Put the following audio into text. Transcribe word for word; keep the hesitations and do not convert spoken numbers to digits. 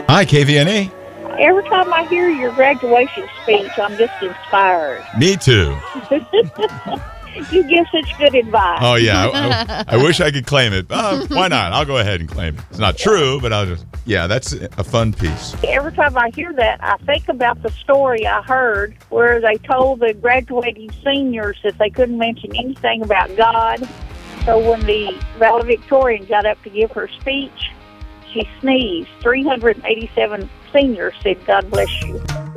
Hi, K V N A. Every time I hear your graduation speech, I'm just inspired. Me too. You give such good advice. Oh, yeah. I, I, I wish I could claim it. Uh, why not? I'll go ahead and claim it. It's not true, but I'll just, yeah, that's a fun piece. Every time I hear that, I think about the story I heard where they told the graduating seniors that they couldn't mention anything about God. So when the valedictorian got up to give her speech, she sneezed. three hundred eighty-seven seniors said, "God bless you."